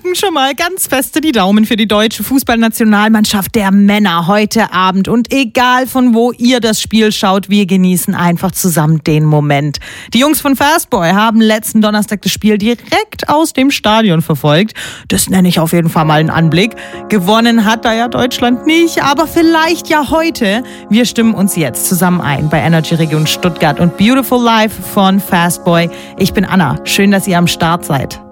drücken schon mal ganz feste die Daumen für die deutsche Fußballnationalmannschaft der Männer heute Abend. Und egal von wo ihr das Spiel schaut, wir genießen einfach zusammen den Moment. Die Jungs von Fastboy haben letzten Donnerstag das Spiel direkt aus dem Stadion verfolgt. Das nenne ich auf jeden Fall mal einen Anblick. Gewonnen hat da ja Deutschland nicht, aber vielleicht ja heute. Wir stimmen uns jetzt zusammen ein bei Energy Region Stuttgart und Beautiful Life von Fastboy. Ich bin Anna. Schön, dass ihr am Start seid.